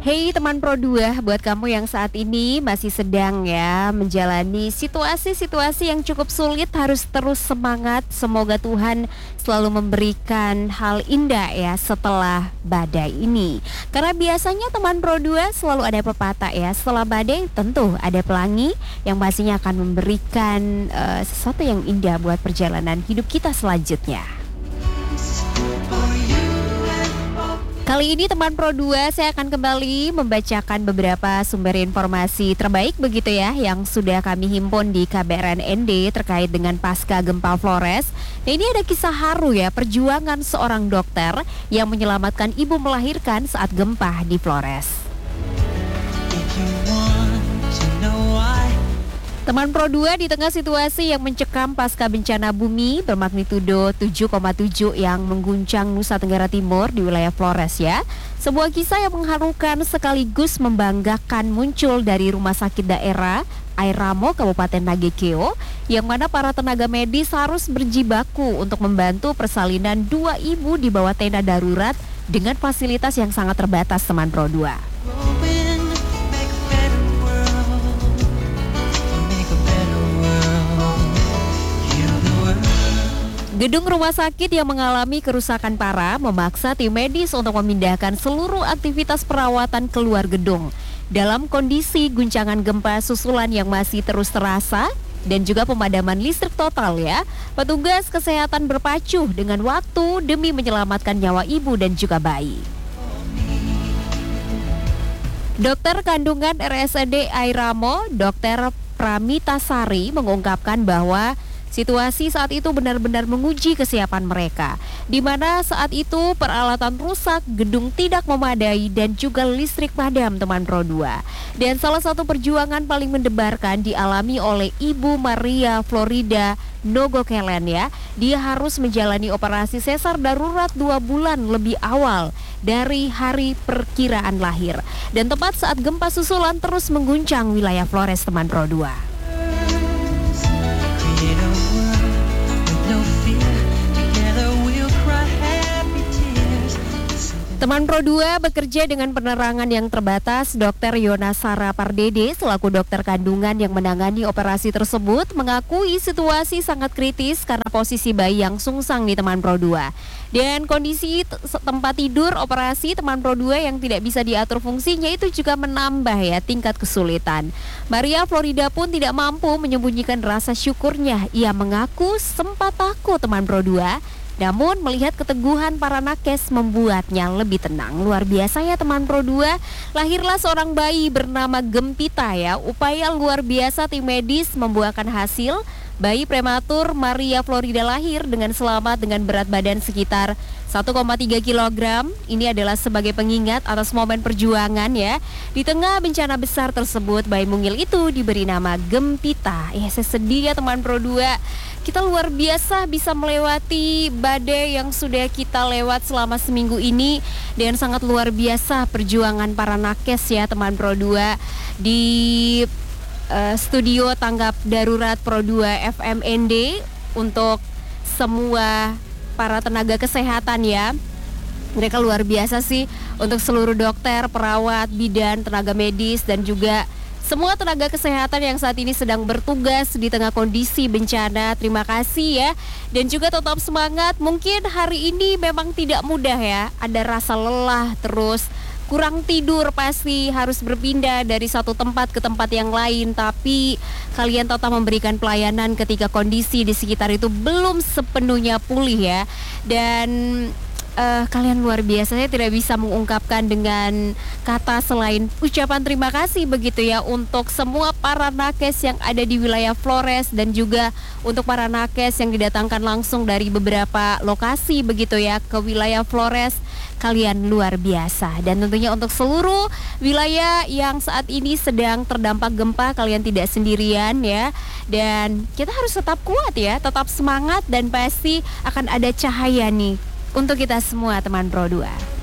Hey teman Pro 2, buat kamu yang saat ini masih sedang menjalani situasi-situasi yang cukup sulit, harus terus semangat. Semoga Tuhan selalu memberikan hal indah setelah badai ini. Karena biasanya teman Pro 2 selalu ada pepatah setelah badai tentu ada pelangi yang pastinya akan memberikan sesuatu yang indah buat perjalanan hidup kita selanjutnya. Kali ini teman Pro 2 saya akan kembali membacakan beberapa sumber informasi terbaik begitu yang sudah kami himpun di KBRN ND terkait dengan pasca gempa Flores. Nah, ini ada kisah haru perjuangan seorang dokter yang menyelamatkan ibu melahirkan saat gempa di Flores. Teman Pro 2, di tengah situasi yang mencekam pasca bencana bumi bermagnitudo 7,7 yang mengguncang Nusa Tenggara Timur di wilayah Flores sebuah kisah yang mengharukan sekaligus membanggakan muncul dari Rumah Sakit Daerah Air Ramo Kabupaten Nagekeo, yang mana para tenaga medis harus berjibaku untuk membantu persalinan dua ibu di bawah tenda darurat dengan fasilitas yang sangat terbatas teman Pro 2. Gedung rumah sakit yang mengalami kerusakan parah memaksa tim medis untuk memindahkan seluruh aktivitas perawatan keluar gedung. Dalam kondisi guncangan gempa susulan yang masih terus terasa dan juga pemadaman listrik total petugas kesehatan berpacu dengan waktu demi menyelamatkan nyawa ibu dan juga bayi. Dokter kandungan RSUD Air Ramo, Dr. Pramitasari mengungkapkan bahwa situasi saat itu benar-benar menguji kesiapan mereka, di mana saat itu peralatan rusak, gedung tidak memadai, dan juga listrik padam teman Pro 2. Dan salah satu perjuangan paling mendebarkan dialami oleh Ibu Maria Florida Nogokelen Dia harus menjalani operasi sesar darurat 2 bulan lebih awal dari hari perkiraan lahir. Dan tepat saat gempa susulan terus mengguncang wilayah Flores teman Pro 2. Teman Pro 2 bekerja dengan penerangan yang terbatas. Dr. Yonasara Pardede selaku dokter kandungan yang menangani operasi tersebut mengakui situasi sangat kritis karena posisi bayi yang sungsang di teman Pro 2. Dan kondisi tempat tidur operasi teman Pro 2 yang tidak bisa diatur fungsinya itu juga menambah tingkat kesulitan. Maria Florida pun tidak mampu menyembunyikan rasa syukurnya. Ia mengaku sempat takut teman Pro 2. Namun melihat keteguhan para nakes membuatnya lebih tenang. Luar biasa teman Pro 2. Lahirlah seorang bayi bernama Gempita Upaya luar biasa tim medis membuahkan hasil. Bayi prematur Maria Florida lahir dengan selamat dengan berat badan sekitar 1,3 kg. Ini adalah sebagai pengingat atas momen perjuangan Di tengah bencana besar tersebut, bayi mungil itu diberi nama Gempita. Saya sedih teman Pro 2. Kita luar biasa bisa melewati badai yang sudah kita lewat selama seminggu ini. Dan sangat luar biasa perjuangan para nakes teman Pro 2 di studio tanggap darurat Pro 2 FMND untuk semua para tenaga kesehatan Mereka luar biasa sih untuk seluruh dokter, perawat, bidan, tenaga medis dan juga semua tenaga kesehatan yang saat ini sedang bertugas di tengah kondisi bencana. Terima kasih dan juga tetap semangat. Mungkin hari ini memang tidak mudah ada rasa lelah, terus kurang tidur, pasti harus berpindah dari satu tempat ke tempat yang lain. Tapi kalian tetap memberikan pelayanan ketika kondisi di sekitar itu belum sepenuhnya pulih Dan kalian luar biasa. Saya tidak bisa mengungkapkan dengan kata selain ucapan terima kasih begitu untuk semua para nakes yang ada di wilayah Flores dan juga untuk para nakes yang didatangkan langsung dari beberapa lokasi begitu ke wilayah Flores. Kalian luar biasa. Dan tentunya untuk seluruh wilayah yang saat ini sedang terdampak gempa, kalian tidak sendirian Dan kita harus tetap kuat tetap semangat dan pasti akan ada cahaya nih untuk kita semua teman Pro 2.